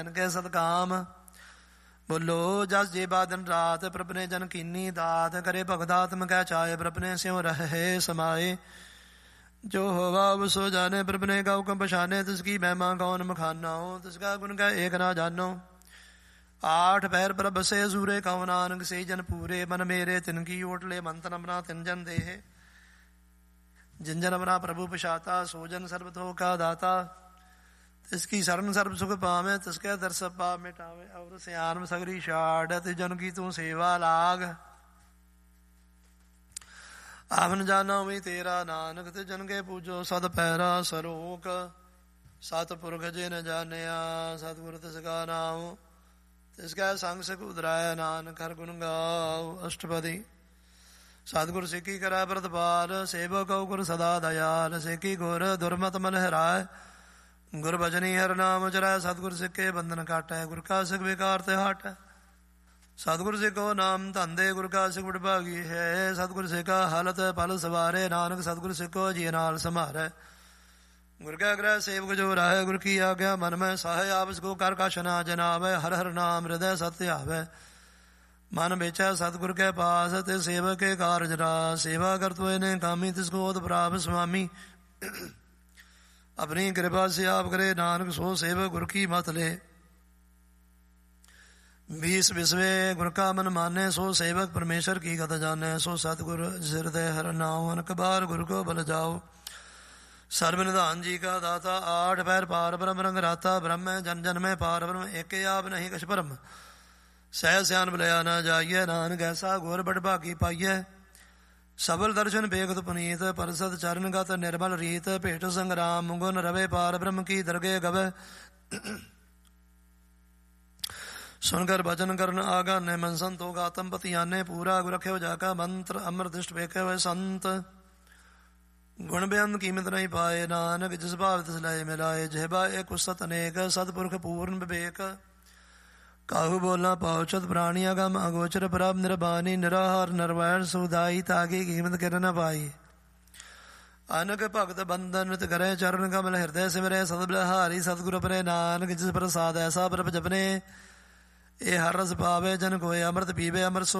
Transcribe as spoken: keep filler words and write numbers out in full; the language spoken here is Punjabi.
ਕੇ ਸਤਕਾਮ। ਬੋਲੋ ਜਸ ਜੀ ਬਾ ਦਿਨ ਰਾਤ ਪ੍ਰਭ ਨੇ ਜਨ ਕੀਨੀ ਦਾਤ। ਕਰੇ ਭਗਦਾਤਮ ਕੈ ਚਾਏ ਪ੍ਰਭ ਨੇ ਸਿਉ ਰਹੇ ਸਮਾਏ। ਜੋ ਹੋਵਾ ਵ ਸੋ ਜਾਣੇ ਪ੍ਰਭ ਨੇ ਗਾਉ ਕਮ ਪਛਾਨੇ। ਤਿਸਕੀ ਮਹਿਮਾ ਕੌਣ ਮਖਾਨਾ ਹੋ ਤਿਸਕਾ ਗੁਣ ਕੈ ਏਕ ਨਾ ਜਾਨੋ। ਆਠ ਪੈਰ ਪ੍ਰਭ ਬਸੇ ਸੂਰੇ ਕਉ ਨਾਨਕ ਸੇ ਜਨ ਪੂਰੇ। ਮਨ ਮੇਰੇ ਤਿਨ ਕੀ ਓਟਲੇ ਮੰਤਨ ਅਮਰਾ ਤਿਨ ਜਨ ਦੇਹ। ਜਿਨ ਜਨ ਅਮਰਾ ਪ੍ਰਭੂ ਪਛਾਤਾ ਸੋ ਜਨ ਸਰਬ ਥੋ ਕਾ ਦਾਤਾ। ਤਿਸਕੀ ਸਰਨ ਸਰਬ ਸੁਖ ਪਾਵੇਂ ਤਿਸਕੈ ਦਰਸ ਪਾ ਮਿਟਾਵੇ। ਔਰ ਸਿਆਨਮ ਸਗਰੀ ਛਾੜ ਤੇ ਜਨ ਕੀ ਤੂੰ ਸੇਵਾ ਲਾਗ। ਆਵਨ ਜਾਨਾ ਵੀ ਤੇਰਾ ਨਾਨਕ ਤੇ ਜਨ ਕੇ ਪੂਜੋ ਸਦ ਪੈਰਾ ਸਰੋਕ। ਸਤਿਪੁਰਖ ਜੇ ਨ ਜਾਣਿਆ ਸਤਿਗੁਰ ਤਿਸਕਾ ਨਾਮ। ਤਿਸਕੈ ਸੰਗ ਸਿਖ ਉਦਰਾਇ ਨਾਨਕ ਹਰਿ ਗੁਣ ਗਾਓ। ਅਸ਼ਟਪਦੀ। ਸਤਿਗੁਰ ਸਿੱਖੀ ਕਰੈ ਪ੍ਰਤਪਾਲ। ਸੇਵਕ ਗੁਰ ਸਦਾ ਦਇਆਲ। ਸਿੱਖੀ ਗੁਰ ਦੁਰਮਤ ਮਨ ਹਰਾਇ। ਗੁਰ ਭਜਨੀ ਹਰਿ ਨਾਮ ਚਰੈ। ਸਤਿਗੁਰ ਸਿੱਖੇ ਬੰਧਨ ਕਾਟੈ। ਗੁਰ ਕਾ ਸਿਖ ਵਿਕਾਰ ਤੇ ਹਟੈ। ਸਤਿਗੁਰ ਸਿੱਖੋ ਨਾਮ ਧੰਦੇ ਗੁਰ ਕਾ ਸਿਖ ਵਡਭਾਗੀ ਹੈ। ਸਤਿਗੁਰ ਸਿੱਖਾ ਹਾਲਤ ਪਲ ਸਵਾਰੇ। ਨਾਨਕ ਸਤਿਗੁਰ ਸਿੱਖੋ ਜੀ ਨਾਲ ਸੰਭਾਰੈ। ਗੁਰ ਕੈ ਗ੍ਰਹਿ ਸੇਵਕ ਜੋ ਰਾਹੈ। ਗੁਰ ਕੀ ਆਗਿਆ ਮਨ ਮੈਂ ਸਾਹੈ। ਆਪਸ ਕੋ ਕਰ ਕਛ ਨਾ ਜਨਾਵੈ। ਹਰਿ ਹਰਿ ਨਾਮ ਹਿਰਦੈ ਸਤਿ ਧਿਆਵੈ। ਮਨ ਵੇਚੈ ਸਤਿਗੁਰ ਕੇ ਪਾਸ ਤੇ ਸੇਵਕ ਕੇ ਕਾਰਜ ਰਾਸ। ਸੇਵਾ ਕਰ ਤੋਏ ਨੇ ਕਾਮੀ ਤਿਸ ਕੋ ਓਤ ਪ੍ਰਾਪ ਸੁਆਮੀ। ਆਪਣੀ ਕਿਰਪਾ ਸੇ ਆਪ ਕਰੇ ਨਾਨਕ ਸੋ ਸੇਵਕ ਗੁਰ ਕੀ ਮਤ ਲੈ। बीस विसवे गुर का मन माने। सो सेवक परमेश्वर की गत जाने। सो सतगुर हृदय हर नाम अनक बार गुरु को बल जाओ। सर्व निधान जी का दाता। आठ पैर पार ब्रह्म रंग राता। ब्रह्म जन जन में पार ब्रह्म एक आप नहीं कछ परम। सह सियान बलया न जाइए। नानक ऐसा घोर बड़ भागी पाइए। सबल दर्शन बेगत पुनीत। परसत चरण गत निर्मल रीत। भेट संग्राम गुण रवे पार ब्रह्म की दरगे गवे। सुनकर भजन करन आगा ने मन संत होगा। आत्म पति आने पूरा गुर रखे हो जाका। मंत्र अमर दृष्ट वेखे हुए संत। गुण बेअंत कीमत नहीं पाए। नानक जिस भाव तिस लय मिलाए। जेबा एक उसत अनेक सतपुरख पूर्ण विवेक। काहू बोलना पाउचत प्राणी अगम अगोचर प्रभ निर्बानी। निराहार निर्वैर सुदाई तागी कीमत कर न पाई। अनक भगत बंधन नित करे चरण कमल हृदय सिमरे। सदबलहारी सतगुर परे नानक जिस प्रसाद ऐसा प्रभ जपने। ਇਹ ਹਰ ਰਸ ਪਾਵੇ ਜਨ ਕੋਇ ਅੰਮ੍ਰਿਤ ਪੀਵੇ। ਅੰਮ੍ਰਿਤ